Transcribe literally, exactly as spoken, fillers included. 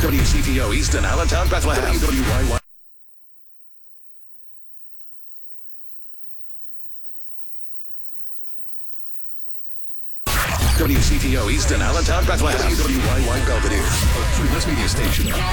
W C T O Easton, Allentown, Bethlehem. W W Y Y. W C T O Easton, Allentown, Bethlehem. W W Y Y Belvedere, a True West Media Station.